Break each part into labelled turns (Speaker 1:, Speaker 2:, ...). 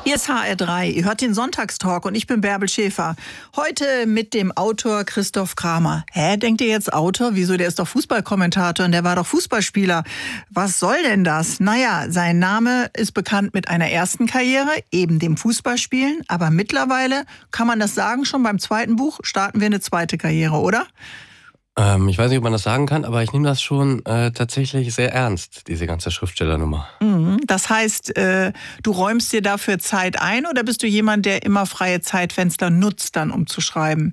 Speaker 1: Hier ist HR3, ihr hört den Sonntagstalk und ich bin Bärbel Schäfer. Heute mit dem Autor Christoph Kramer. Denkt ihr jetzt Autor? Wieso, der ist doch Fußballkommentator und der war doch Fußballspieler. Was soll denn das? Naja, sein Name ist bekannt mit einer ersten Karriere, eben dem Fußballspielen. Aber mittlerweile, kann man das sagen, schon beim zweiten Buch starten wir eine zweite Karriere, oder?
Speaker 2: Ich weiß nicht, ob man das sagen kann, aber ich nehme das schon tatsächlich sehr ernst, diese ganze Schriftstellernummer.
Speaker 1: Das heißt, du räumst dir dafür Zeit ein oder bist du jemand, der immer freie Zeitfenster nutzt, dann um zu schreiben?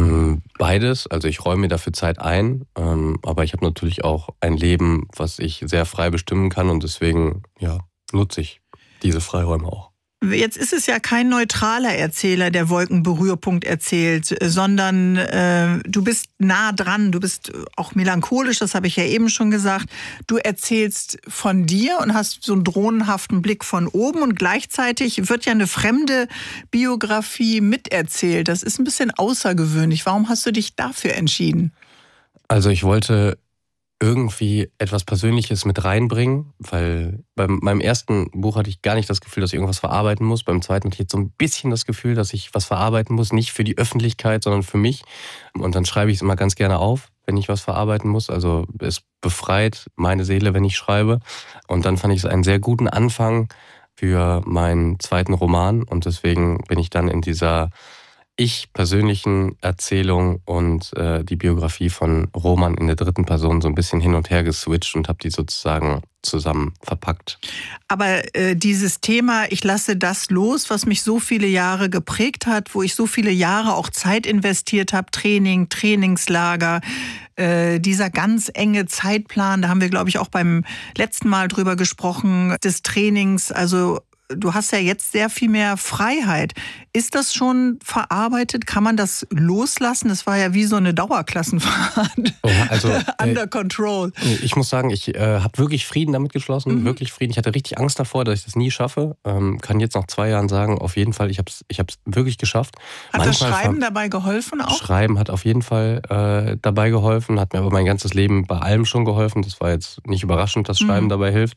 Speaker 2: Beides. Also ich räume mir dafür Zeit ein, aber ich habe natürlich auch ein Leben, was ich sehr frei bestimmen kann und deswegen nutze ich diese Freiräume auch.
Speaker 1: Jetzt ist es ja kein neutraler Erzähler, der Wolkenberührpunkt erzählt, sondern du bist nah dran, du bist auch melancholisch, das habe ich ja eben schon gesagt. Du erzählst von dir und hast so einen drohnenhaften Blick von oben und gleichzeitig wird ja eine fremde Biografie miterzählt. Das ist ein bisschen außergewöhnlich. Warum hast du dich dafür entschieden?
Speaker 2: Also ich wollte irgendwie etwas Persönliches mit reinbringen, weil bei meinem ersten Buch hatte ich gar nicht das Gefühl, dass ich irgendwas verarbeiten muss. Beim zweiten hatte ich jetzt so ein bisschen das Gefühl, dass ich was verarbeiten muss, nicht für die Öffentlichkeit, sondern für mich. Und dann schreibe ich es immer ganz gerne auf, wenn ich was verarbeiten muss. Also es befreit meine Seele, wenn ich schreibe. Und dann fand ich es einen sehr guten Anfang für meinen zweiten Roman. Und deswegen bin ich dann in dieser persönlichen Erzählung und die Biografie von Roman in der dritten Person so ein bisschen hin und her geswitcht und habe die sozusagen zusammen verpackt.
Speaker 1: Aber dieses Thema, ich lasse das los, was mich so viele Jahre geprägt hat, wo ich so viele Jahre auch Zeit investiert habe, Training, Trainingslager, dieser ganz enge Zeitplan, da haben wir, glaube ich, auch beim letzten Mal drüber gesprochen, des Trainings, also du hast ja jetzt sehr viel mehr Freiheit. Ist das schon verarbeitet? Kann man das loslassen? Das war ja wie so eine Dauerklassenfahrt.
Speaker 2: Ja, also,
Speaker 1: Under control.
Speaker 2: Ich muss sagen, ich habe wirklich Frieden damit geschlossen. Wirklich Frieden. Ich hatte richtig Angst davor, dass ich das nie schaffe. Kann jetzt nach 2 Jahren sagen, auf jeden Fall, ich hab's wirklich geschafft.
Speaker 1: Hat das Schreiben dabei geholfen auch?
Speaker 2: Schreiben hat auf jeden Fall dabei geholfen. Hat mir aber mein ganzes Leben bei allem schon geholfen. Das war jetzt nicht überraschend, dass Schreiben dabei hilft.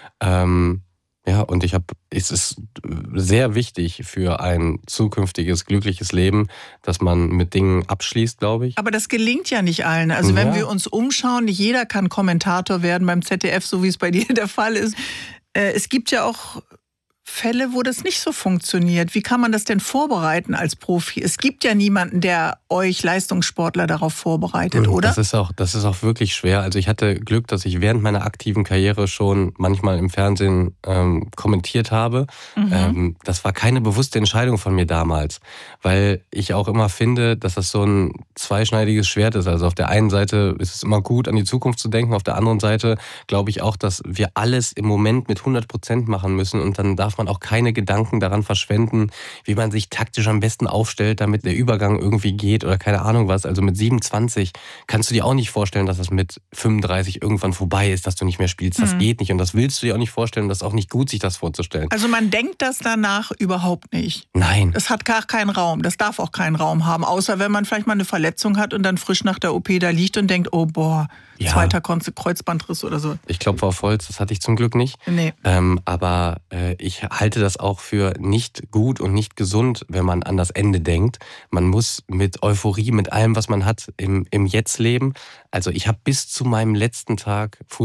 Speaker 2: Ja, und es ist sehr wichtig für ein zukünftiges, glückliches Leben, dass man mit Dingen abschließt, glaube ich.
Speaker 1: Aber das gelingt ja nicht allen. Also wenn wir uns umschauen, nicht jeder kann Kommentator werden beim ZDF, so wie es bei dir der Fall ist. Es gibt ja auch Fälle, wo das nicht so funktioniert. Wie kann man das denn vorbereiten als Profi? Es gibt ja niemanden, der euch Leistungssportler darauf vorbereitet, oder?
Speaker 2: Das ist auch wirklich schwer. Also ich hatte Glück, dass ich während meiner aktiven Karriere schon manchmal im Fernsehen kommentiert habe. Das war keine bewusste Entscheidung von mir damals, weil ich auch immer finde, dass das so ein zweischneidiges Schwert ist. Also auf der einen Seite ist es immer gut, an die Zukunft zu denken, auf der anderen Seite glaube ich auch, dass wir alles im Moment mit 100% machen müssen und dann darf man auch keine Gedanken daran verschwenden, wie man sich taktisch am besten aufstellt, damit der Übergang irgendwie geht oder keine Ahnung was. Also mit 27 kannst du dir auch nicht vorstellen, dass das mit 35 irgendwann vorbei ist, dass du nicht mehr spielst. Das geht nicht und das willst du dir auch nicht vorstellen. Das ist auch nicht gut, sich das vorzustellen.
Speaker 1: Also man denkt das danach überhaupt nicht?
Speaker 2: Nein.
Speaker 1: Das hat gar keinen Raum. Das darf auch keinen Raum haben, außer wenn man vielleicht mal eine Verletzung hat und dann frisch nach der OP da liegt und denkt, oh boah, zweiter Kreuzbandriss oder so.
Speaker 2: Ich klopfe auf Holz, das hatte ich zum Glück nicht.
Speaker 1: Nee.
Speaker 2: Aber ich halte das auch für nicht gut und nicht gesund, wenn man an das Ende denkt. Man muss mit Euphorie, mit allem, was man hat, im Jetzt leben. Also ich habe bis zu meinem letzten Tag